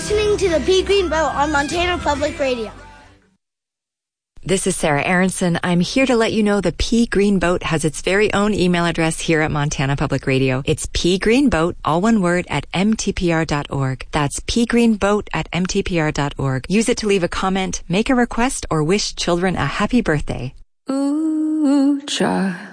listening to the Pea Green Boat on Montana Public Radio. This is Sarah Aronson. I'm here to let you know the Pea Green Boat has its very own email address here at Montana Public Radio. It's peagreenboat, all one word, at mtpr.org. That's peagreenboat at mtpr.org. Use it to leave a comment, make a request, or wish children a happy birthday. Ooh, child.